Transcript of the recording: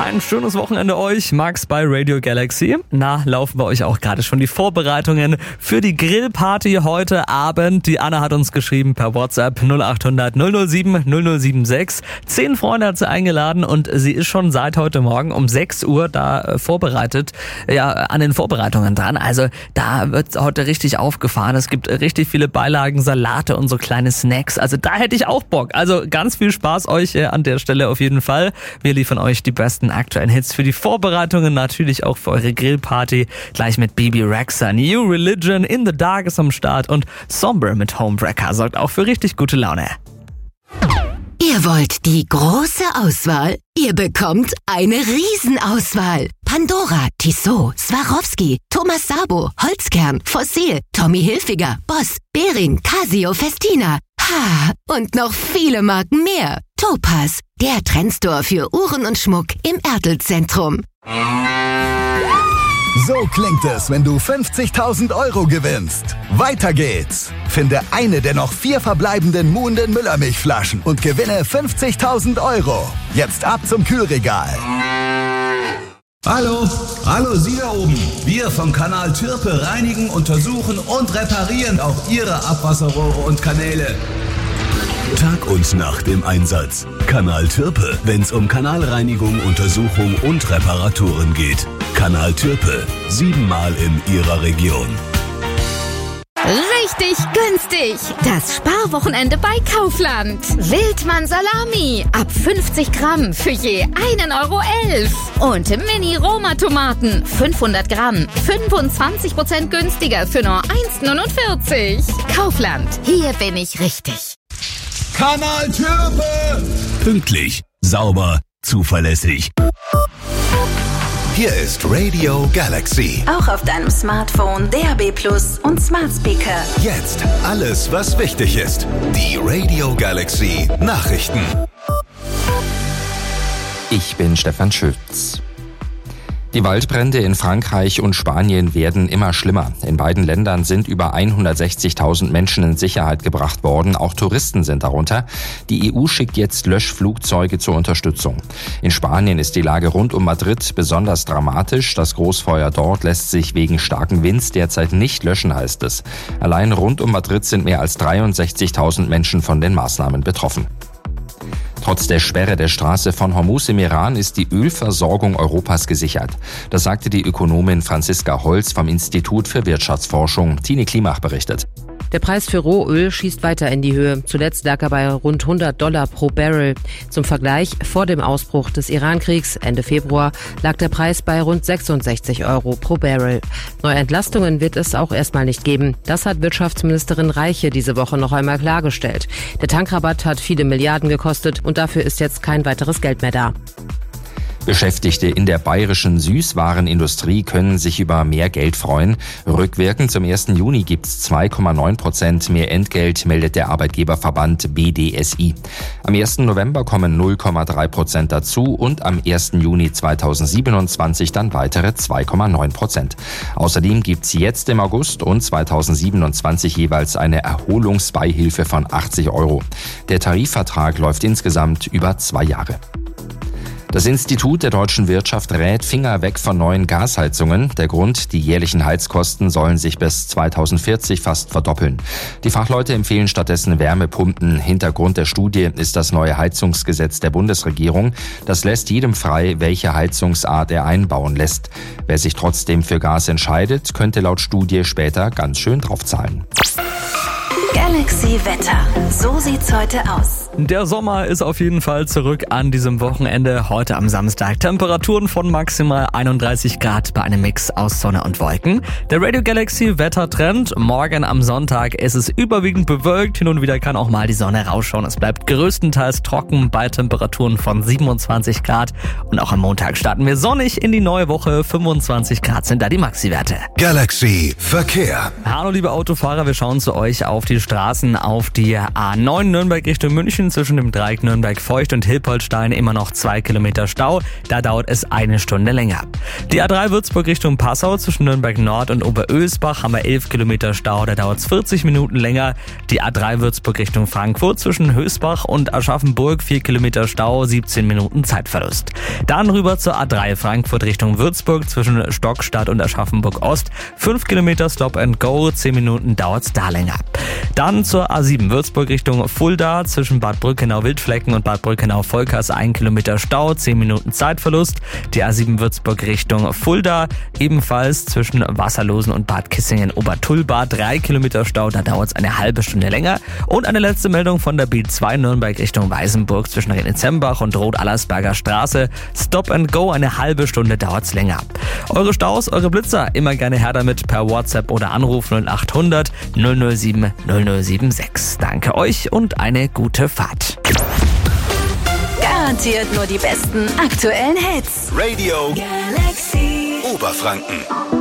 Ein schönes Wochenende euch, Max bei Radio Galaxy. Laufen bei euch auch gerade schon die Vorbereitungen für die Grillparty heute Abend. Die Anna hat uns geschrieben per WhatsApp 0800 007 0076. 10 Freunde hat sie eingeladen und sie ist schon seit heute Morgen um 6 Uhr da vorbereitet, an den Vorbereitungen dran. Also da wird heute richtig aufgefahren. Es gibt richtig viele Beilagen, Salate und so kleine Snacks. Also da hätte ich auch Bock. Also ganz viel Spaß euch an der Stelle auf jeden Fall. Wir liefern euch die besten aktuellen Hits für die Vorbereitungen, natürlich auch für eure Grillparty. Gleich mit Bebe Rexha, New Religion, In the Dark ist am Start und Somber mit Homewrecker sorgt auch für richtig gute Laune. Ihr wollt die große Auswahl? Ihr bekommt eine Riesenauswahl. Pandora, Tissot, Swarovski, Thomas Sabo, Holzkern, Fossil, Tommy Hilfiger, Boss, Bering, Casio, Festina. Und noch viele Marken mehr. Topaz, der Trendstore für Uhren und Schmuck im Ertel-Zentrum. So klingt es, wenn du 50.000 Euro gewinnst. Weiter geht's. Finde eine der noch 4 verbleibenden Muhnden Müllermilchflaschen und gewinne 50.000 Euro. Jetzt ab zum Kühlregal. Hallo, Sie da oben. Wir vom Kanal Türpe reinigen, untersuchen und reparieren auch Ihre Abwasserrohre und Kanäle. Tag und Nacht im Einsatz. Kanal Türpe, wenn's um Kanalreinigung, Untersuchung und Reparaturen geht. Kanal Türpe, 7-mal in Ihrer Region. Richtig günstig! Das Sparwochenende bei Kaufland. Wildmann Salami ab 50 Gramm für je 1,11 €. Und Mini-Roma-Tomaten 500 Gramm 25% günstiger für nur 1,49 €. Kaufland, hier bin ich richtig. Kanal Türpe! Pünktlich, sauber, zuverlässig. Hier ist Radio Galaxy. Auch auf deinem Smartphone, DAB+ und Smart Speaker. Jetzt alles, was wichtig ist. Die Radio Galaxy Nachrichten. Ich bin Stefan Schütz. Die Waldbrände in Frankreich und Spanien werden immer schlimmer. In beiden Ländern sind über 160.000 Menschen in Sicherheit gebracht worden. Auch Touristen sind darunter. Die EU schickt jetzt Löschflugzeuge zur Unterstützung. In Spanien ist die Lage rund um Madrid besonders dramatisch. Das Großfeuer dort lässt sich wegen starken Winds derzeit nicht löschen, heißt es. Allein rund um Madrid sind mehr als 63.000 Menschen von den Maßnahmen betroffen. Trotz der Sperre der Straße von Hormuz im Iran ist die Ölversorgung Europas gesichert. Das sagte die Ökonomin Franziska Holz vom Institut für Wirtschaftsforschung. Tine Klimach berichtet. Der Preis für Rohöl schießt weiter in die Höhe. Zuletzt lag er bei rund $100 pro Barrel. Zum Vergleich, vor dem Ausbruch des Irankriegs Ende Februar lag der Preis bei rund 66 € pro Barrel. Neue Entlastungen wird es auch erstmal nicht geben. Das hat Wirtschaftsministerin Reiche diese Woche noch einmal klargestellt. Der Tankrabatt hat viele Milliarden gekostet und dafür ist jetzt kein weiteres Geld mehr da. Beschäftigte in der bayerischen Süßwarenindustrie können sich über mehr Geld freuen. Rückwirkend zum 1. Juni gibt's 2,9% mehr Entgelt, meldet der Arbeitgeberverband BDSI. Am 1. November kommen 0,3% dazu und am 1. Juni 2027 dann weitere 2,9%. Außerdem gibt's jetzt im August und 2027 jeweils eine Erholungsbeihilfe von 80 €. Der Tarifvertrag läuft insgesamt über 2 Jahre. Das Institut der deutschen Wirtschaft rät Finger weg von neuen Gasheizungen. Der Grund, die jährlichen Heizkosten sollen sich bis 2040 fast verdoppeln. Die Fachleute empfehlen stattdessen Wärmepumpen. Hintergrund der Studie ist das neue Heizungsgesetz der Bundesregierung. Das lässt jedem frei, welche Heizungsart er einbauen lässt. Wer sich trotzdem für Gas entscheidet, könnte laut Studie später ganz schön draufzahlen. Galaxy Wetter. So sieht's heute aus. Der Sommer ist auf jeden Fall zurück an diesem Wochenende. Heute am Samstag Temperaturen von maximal 31 Grad bei einem Mix aus Sonne und Wolken. Der Radio Galaxy Wettertrend. Morgen am Sonntag ist es überwiegend bewölkt. Hin und wieder kann auch mal die Sonne rausschauen. Es bleibt größtenteils trocken bei Temperaturen von 27 Grad. Und auch am Montag starten wir sonnig in die neue Woche. 25 Grad sind da die Maxi-Werte. Galaxy Verkehr. Hallo liebe Autofahrer, wir schauen zu euch auf die Straßen, auf die A9 Nürnberg Richtung München. A10 zwischen dem Dreieck Nürnberg-Feucht und Hilpoltstein immer noch 2 Kilometer Stau. Da dauert es 1 Stunde länger. Die A3 Würzburg Richtung Passau zwischen Nürnberg-Nord und Oberösbach haben wir 11 Kilometer Stau. Da dauert es 40 Minuten länger. Die A3 Würzburg Richtung Frankfurt zwischen Hösbach und Aschaffenburg 4 Kilometer Stau, 17 Minuten Zeitverlust. Dann rüber zur A3 Frankfurt Richtung Würzburg zwischen Stockstadt und Aschaffenburg Ost. 5 Kilometer Stop and Go, 10 Minuten dauert's da länger. Dann zur A7 Würzburg Richtung Fulda zwischen Bad Brückenau-Wildflecken und Bad Brückenau-Volkers 1 Kilometer Stau, 10 Minuten Zeitverlust. Die A7 Würzburg Richtung Fulda ebenfalls zwischen Wasserlosen und Bad Kissingen-Obertullbad 3 Kilometer Stau, da dauert es eine halbe Stunde länger. Und eine letzte Meldung von der B2 Nürnberg Richtung Weißenburg zwischen Renitzembach und Rot-Allersberger Straße. Stop and Go, eine halbe Stunde dauert es länger. Eure Staus, eure Blitzer, immer gerne her damit per WhatsApp oder Anruf 0800 007 0076. Danke euch und eine gute Fahrt. Garantiert nur die besten aktuellen Hits. Radio Galaxy Oberfranken.